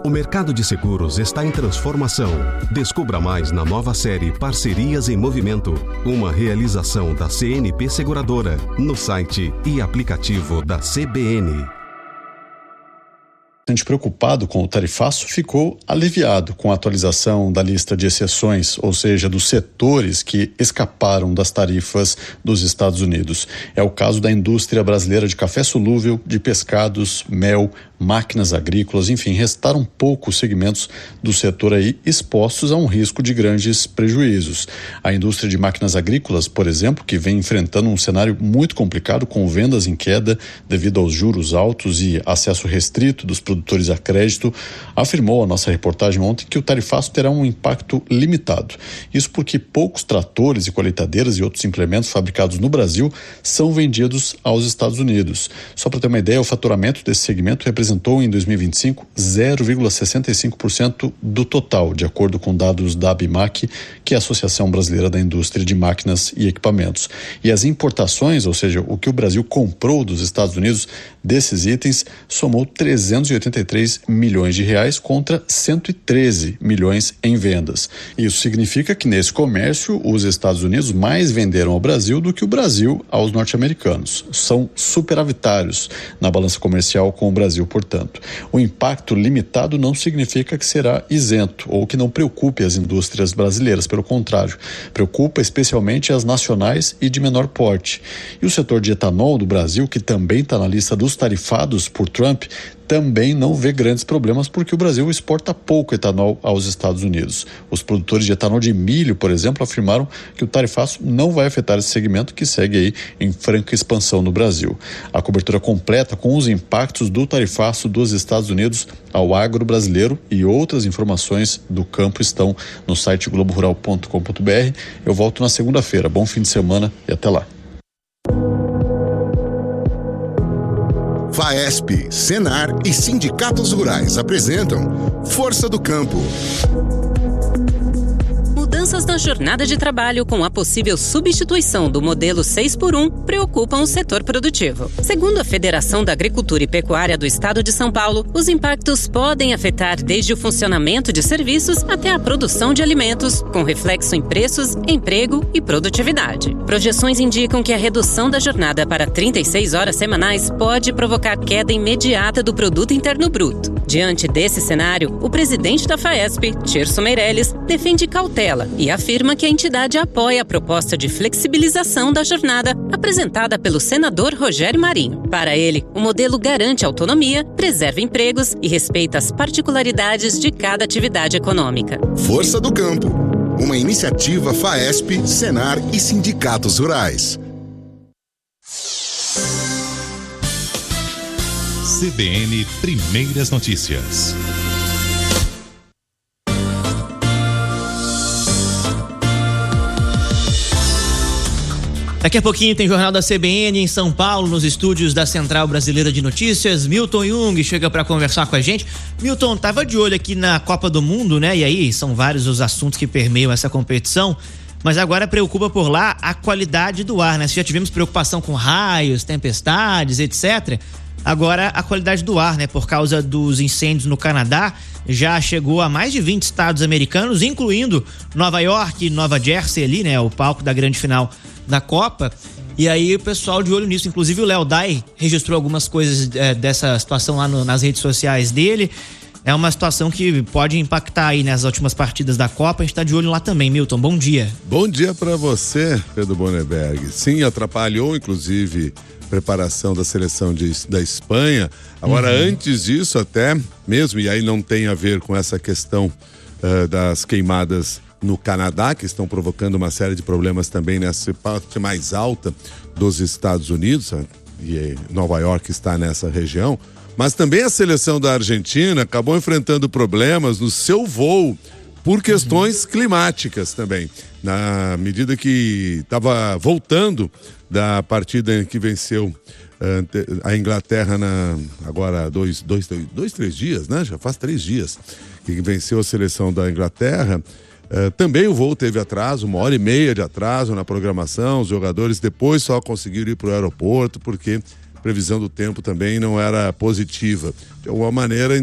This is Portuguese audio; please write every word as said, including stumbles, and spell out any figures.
O mercado de seguros está em transformação. Descubra mais na nova série Parcerias em Movimento, uma realização da C N P Seguradora, no site e aplicativo da C B N. Bastante preocupado com o tarifaço, ficou aliviado com a atualização da lista de exceções, ou seja, dos setores que escaparam das tarifas dos Estados Unidos. É o caso da indústria brasileira de café solúvel, de pescados, mel, máquinas agrícolas, enfim, restaram poucos segmentos do setor aí expostos a um risco de grandes prejuízos. A indústria de máquinas agrícolas, por exemplo, que vem enfrentando um cenário muito complicado com vendas em queda devido aos juros altos e acesso restrito dos produtores a crédito, afirmou a nossa reportagem ontem que o tarifaço terá um impacto limitado. Isso porque poucos tratores e colheitadeiras e outros implementos fabricados no Brasil são vendidos aos Estados Unidos. Só para ter uma ideia, o faturamento desse segmento representa representou em dois mil e vinte e cinco zero vírgula sessenta e cinco por cento do total, de acordo com dados da ABIMAQ, que é a Associação Brasileira da Indústria de Máquinas e Equipamentos. E as importações, ou seja, o que o Brasil comprou dos Estados Unidos desses itens, somou trezentos e oitenta e três milhões de reais contra cento e treze milhões em vendas. Isso significa que nesse comércio os Estados Unidos mais venderam ao Brasil do que o Brasil aos norte-americanos. São superavitários na balança comercial com o Brasil, portanto. O impacto limitado não significa que será isento ou que não preocupe as indústrias brasileiras, pelo contrário, preocupa especialmente as nacionais e de menor porte. E o setor de etanol do Brasil, que também está na lista dos tarifados por Trump, também não vê grandes problemas porque o Brasil exporta pouco etanol aos Estados Unidos. Os produtores de etanol de milho, por exemplo, afirmaram que o tarifaço não vai afetar esse segmento que segue aí em franca expansão no Brasil. A cobertura completa com os impactos do tarifaço dos Estados Unidos ao agro brasileiro e outras informações do campo estão no site globo rural ponto com ponto b r. Eu volto na segunda-feira. Bom fim de semana e até lá. FAESP, Senar e sindicatos rurais apresentam Força do Campo. Mudanças na jornada de trabalho com a possível substituição do modelo seis por um preocupam o setor produtivo. Segundo a Federação da Agricultura e Pecuária do Estado de São Paulo, os impactos podem afetar desde o funcionamento de serviços até a produção de alimentos, com reflexo em preços, emprego e produtividade. Projeções indicam que a redução da jornada para trinta e seis horas semanais pode provocar queda imediata do Produto Interno Bruto. Diante desse cenário, o presidente da FAESP, Tirso Meirelles, defende cautela e afirma que a entidade apoia a proposta de flexibilização da jornada apresentada pelo senador Rogério Marinho. Para ele, o modelo garante autonomia, preserva empregos e respeita as particularidades de cada atividade econômica. Força do Campo, uma iniciativa FAESP, Senar e sindicatos rurais. C B N Primeiras Notícias. Daqui a pouquinho tem Jornal da C B N em São Paulo, nos estúdios da Central Brasileira de Notícias. Milton Jung chega para conversar com a gente. Milton, tava de olho aqui na Copa do Mundo, né? E aí são vários os assuntos que permeiam essa competição, mas agora preocupa por lá a qualidade do ar, né? Se já tivemos preocupação com raios, tempestades, etcétera, agora a qualidade do ar, né? Por causa dos incêndios no Canadá, já chegou a mais de vinte estados americanos, incluindo Nova York e Nova Jersey ali, né? O palco da grande final da Copa. E aí o pessoal de olho nisso, inclusive o Léo Dai registrou algumas coisas é, dessa situação lá no, nas redes sociais dele. É uma situação que pode impactar aí nas últimas partidas da Copa. A gente tá de olho lá também. Milton, bom dia. Bom dia para você, Pedro Boneberg. Sim, atrapalhou inclusive a preparação da seleção de, da Espanha. Agora, uhum. antes disso até mesmo, e aí não tem a ver com essa questão uh, das queimadas no Canadá, que estão provocando uma série de problemas também nessa parte mais alta dos Estados Unidos, e Nova York está nessa região, mas também a seleção da Argentina acabou enfrentando problemas no seu voo por questões uhum. climáticas também, na medida que estava voltando da partida em que venceu a Inglaterra na, agora há dois, dois, dois, três dias, né? Já faz três dias que venceu a seleção da Inglaterra. Uh, também o voo teve atraso, uma hora e meia de atraso na programação. Os jogadores depois só conseguiram ir para o aeroporto porque a previsão do tempo também não era positiva. De alguma maneira,